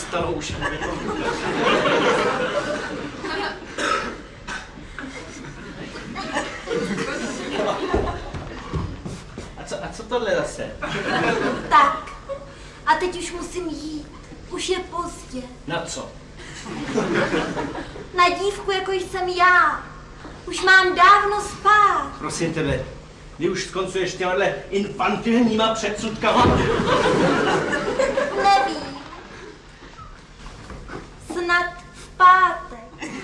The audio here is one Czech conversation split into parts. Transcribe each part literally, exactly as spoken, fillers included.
stalo už. A co, a co tohle zase? Tak, a teď už musím jít. Už je pozdě. Na co? Na dívku, jako jsem já. Už mám dávno spát. Prosím tebe, vy už skoncuješ těmahle infantilníma předsudkama? Nevím. Snad v pátek.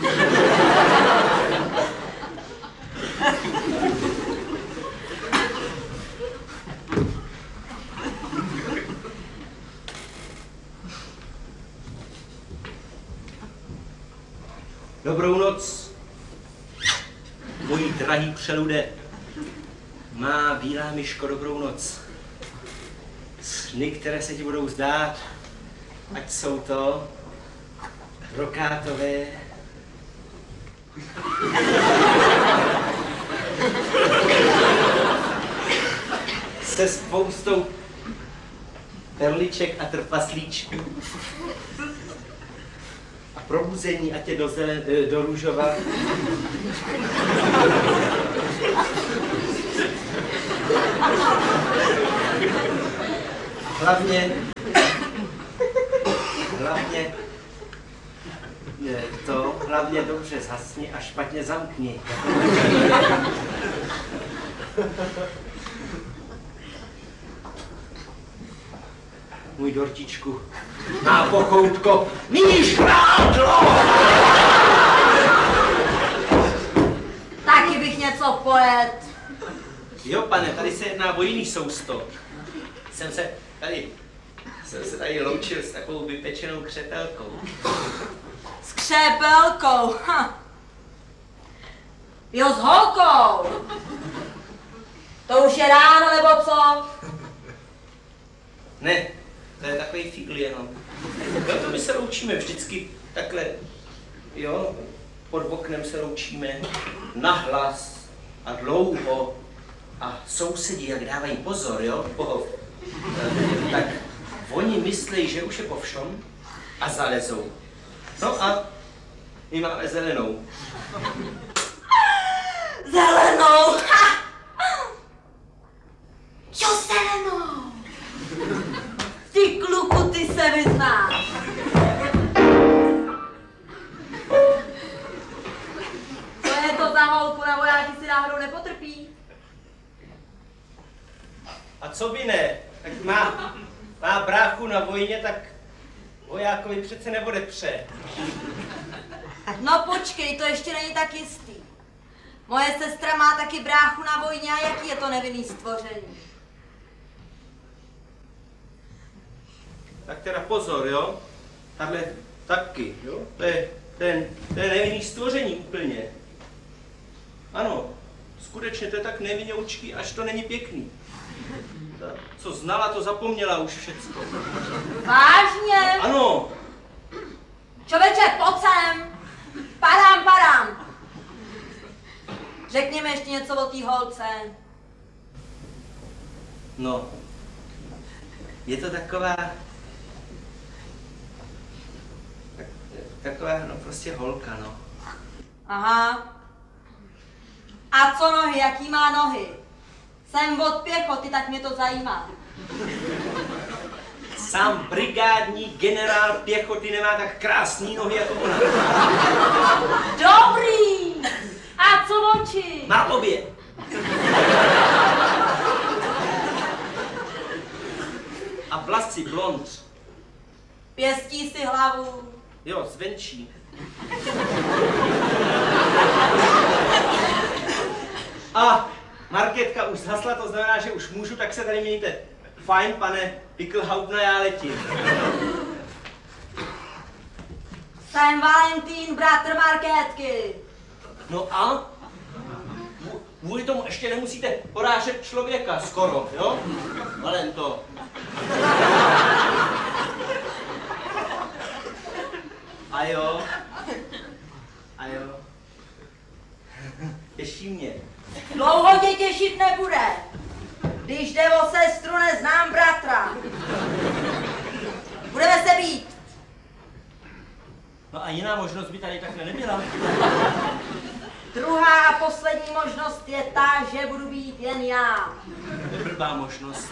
Dobrou noc, mojí drahý přelude. Má bílá myško, dobrou noc. Sny, které se ti budou zdát, ať jsou to brokátové, se spoustou perliček a trpaslíčků. A probuzení, ať je do, zelen, do růžova. Hlavně, hlavně, je to, hlavně dobře zhasni a špatně zamkni. Můj dortičku, má pochoutko, míš rádlo! Taky bych něco pojet. Jo, pane, tady se jedná o jiný sousto. Jsem se tady, jsem se tady loučil s takovou vypečenou křepelkou. S křepelkou, ha. Jo, s holkou. To už je ráno, nebo co? Ne, to je takový figl jenom. Jo, to my se loučíme vždycky takhle, jo, pod oknem se loučíme nahlas a dlouho. A sousedi, jak dávají pozor, jo, pohov, tak oni myslí, že už je po všom a zalezou. No a my máme zelenou. Zelenou! Ha! Jo, zelenou! Ty kluku, ty se vyznáš. Co je to za holku, na vojáky si náhodou nepotrpí? A co by ne? Tak má, má bráchu na vojně, tak vojákovi přece neodepře. No počkej, to ještě není tak jistý. Moje sestra má taky bráchu na vojně a jaký je to nevinný stvoření? Tak teda pozor, jo? Tahle taky, jo? To je, ten, to je nevinný stvoření úplně. Ano, skutečně to je tak nevinoučký, až to není pěkný. Ta, co znala, to zapomněla už všecko. Vážně? Ano. Čověče, pojď sem. Padám, padám. Řekni mi ještě něco o té holce. No, je to taková, tak, taková, no prostě holka, no. Aha. A co nohy, jaký má nohy? Jsem od pěchoty, tak mě to zajímá. Sám brigádní generál pěchoty nemá tak krásný nohy jako ona. Dobrý! A co oči? Má obě. A vlasy blond. Pěstí si hlavu. Jo, zvenčí. A Markétka už zhasla, to znamená, že už můžu, tak se tady mějte. Fajn, pane Pickelhauptna, já letím. Jsem Valentín, bratr Markétky. No a? Kvůli tomu ještě nemusíte porážet člověka skoro, jo? Valento. A jo. A jo. Těší mě. Dlouho tě těšit nebude. Když jde o sestru, neznám bratra. Budeme se být. No a jiná možnost by tady takhle nebyla. Druhá a poslední možnost je ta, že budu být jen já. To je blbá možnost.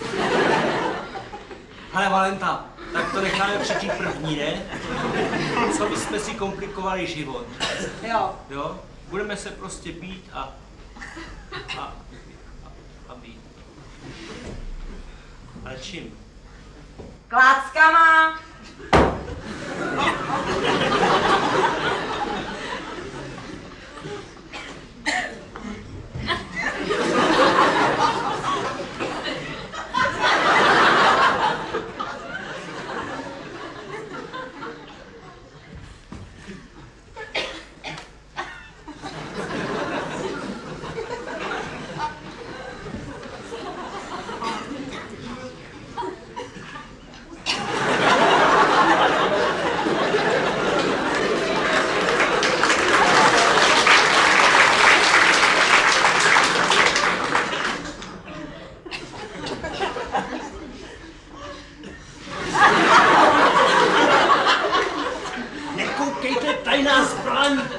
Ale Valenta, tak to necháme přečít první, ne? Co bychom si komplikovali život. Jo. Jo? Budeme se prostě být a... a... a, a být. Ale čím? Kláckama. Nekoukejte, tajná zbraň!